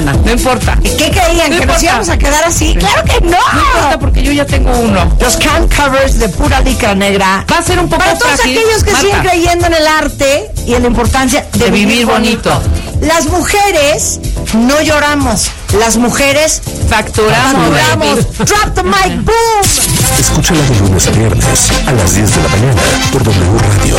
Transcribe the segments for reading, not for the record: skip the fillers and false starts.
semana. No importa. ¿Y qué creían? No ¿Que importa. nos íbamos a quedar así? Sí. ¡Claro que no! No importa porque yo ya tengo uno. Los can covers de pura licra negra. Va a ser un poco Para todos frágil, aquellos que Marta. siguen creyendo en el arte y en la importancia de vivir bonito. Las mujeres no lloramos. Las mujeres Facturamos. Drop the mic, boom. Escúchala de lunes a viernes a las 10 de la mañana por W Radio.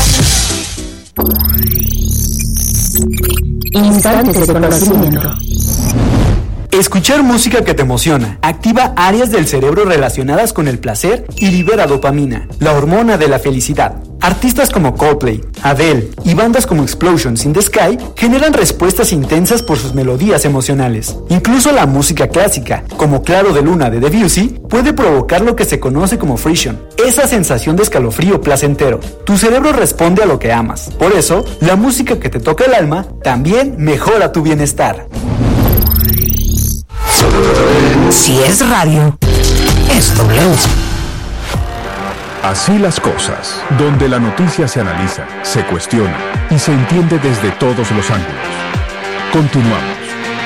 Instantes de conocimiento. Escuchar música que te emociona activa áreas del cerebro relacionadas con el placer y libera dopamina, la hormona de la felicidad. Artistas como Coldplay, Adele y bandas como Explosions in the Sky generan respuestas intensas por sus melodías emocionales. Incluso la música clásica, como Claro de Luna de Debussy, puede provocar lo que se conoce como frisson, esa sensación de escalofrío placentero. Tu cerebro responde a lo que amas. Por eso, la música que te toca el alma también mejora tu bienestar. Si es radio, es W. Así las cosas, donde la noticia se analiza, se cuestiona y se entiende desde todos los ángulos. Continuamos.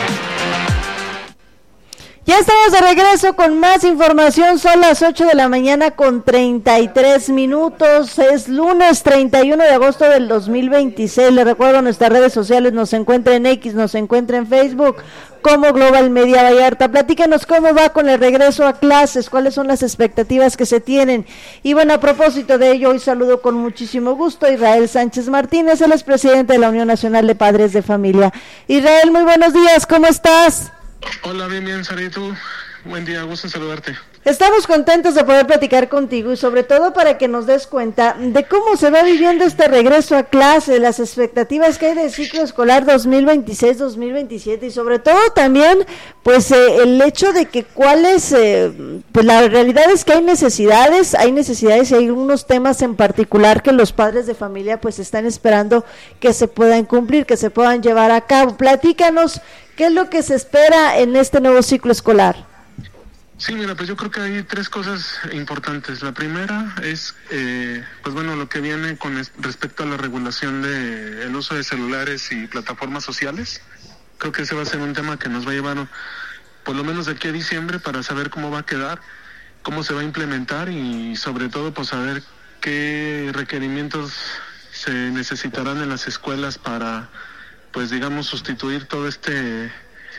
Ya estamos de regreso con más información, son las 8 de la mañana con 33 minutos, es lunes 31 de agosto del 2026, les recuerdo nuestras redes sociales, nos encuentra en X, nos encuentra en Facebook como Global Media Vallarta. Platícanos cómo va con el regreso a clases, cuáles son las expectativas que se tienen. Y bueno, a propósito de ello, hoy saludo con muchísimo gusto a Israel Sánchez Martínez, él es presidente de la Unión Nacional de Padres de Familia. Israel, muy buenos días, ¿cómo estás? Hola, bien, Sara, ¿y tú? Buen día, gusto en saludarte. Estamos contentos de poder platicar contigo y sobre todo para que nos des cuenta de cómo se va viviendo este regreso a clase, las expectativas que hay del ciclo escolar 2026-2027 y sobre todo también pues el hecho de que cuáles, pues la realidad es que hay necesidades y hay algunos temas en particular que los padres de familia pues están esperando que se puedan cumplir, que se puedan llevar a cabo. Platícanos, ¿qué es lo que se espera en este nuevo ciclo escolar? Sí, mira, pues yo creo que hay tres cosas importantes. La primera es, pues bueno, lo que viene con respecto a la regulación de el uso de celulares y plataformas sociales. Creo que ese va a ser un tema que nos va a llevar por lo menos de aquí a diciembre para saber cómo va a quedar, cómo se va a implementar y sobre todo pues saber qué requerimientos se necesitarán en las escuelas para, pues digamos, sustituir todo este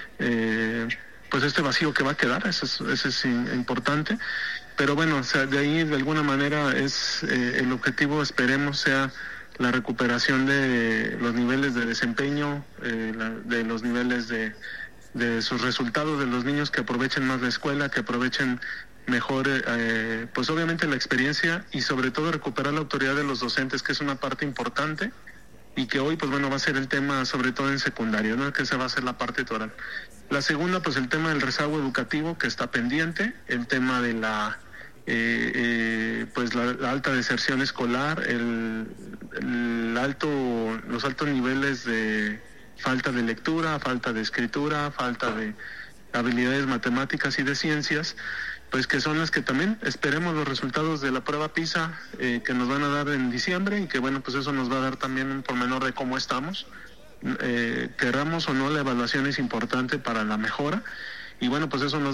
vacío que va a quedar. Eso es importante, pero bueno, o sea, de ahí de alguna manera es el objetivo, esperemos, sea la recuperación de los niveles de desempeño, de los niveles de sus resultados de los niños, que aprovechen más la escuela, que aprovechen mejor, pues obviamente la experiencia y sobre todo recuperar la autoridad de los docentes, que es una parte importante y que hoy, pues bueno, va a ser el tema sobre todo en secundaria, ¿no? Que esa va a ser la parte toral. La segunda, pues el tema del rezago educativo que está pendiente, el tema de la alta deserción escolar, los altos niveles de falta de lectura, falta de escritura, falta de habilidades matemáticas y de ciencias, pues que son las que también esperemos los resultados de la prueba PISA que nos van a dar en diciembre y que bueno, pues eso nos va a dar también un pormenor de cómo estamos. Queramos o no, la evaluación es importante para la mejora y bueno, pues eso nos